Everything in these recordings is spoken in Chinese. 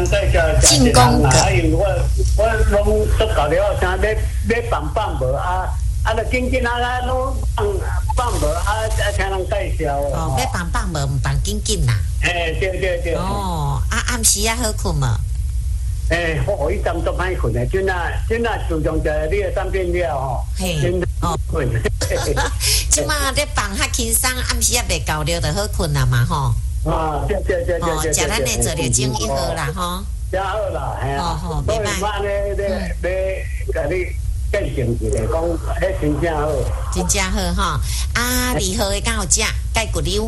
人介绍进攻啊，因为我拢都搞了，啥要放无啊，就紧紧拢放无啊，听人介绍哦，要放无，唔放紧紧啦。 对。 哦，暗时啊好困无？ 我一阵都歹困的，真自从食你的产品了吼，真困。 即马咧放较轻松，暗时也袂够了，就好困啦嘛吼。 对。 哦，食咱的做了精一盒啦吼。 真好啦，系啊。 袂歹。 所以咧，甲你见证一下，讲迄真正好。 真正好吼。啊，如何会敢有食钙骨溜？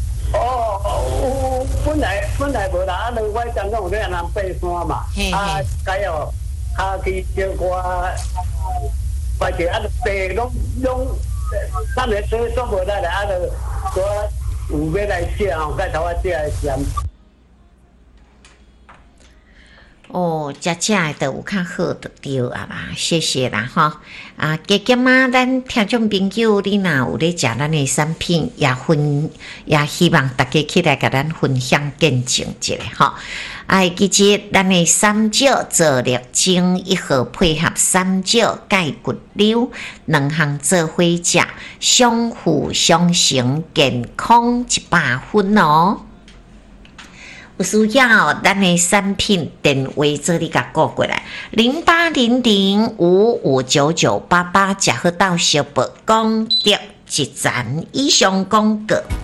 本来无啦，啊，我刚刚有咧人爬山嘛，该哦，去叫我，或者爬拢，咱个做无来啦，我有要来食吼，该头我食来咸。 哦，食的就有较好的对啊啦，谢谢啦哈。啊，加减啊，咱听众朋友，你若有咧食咱的产品，也希望大家起来甲咱分享见证一下哈。其实咱的三椒做了精一盒，配合三椒钙骨溜两项做伙食，相辅相成，健康100分哦。有需要咱的产品电话做你甲过过来，0800559988，食好到小报讲得一站以上广告。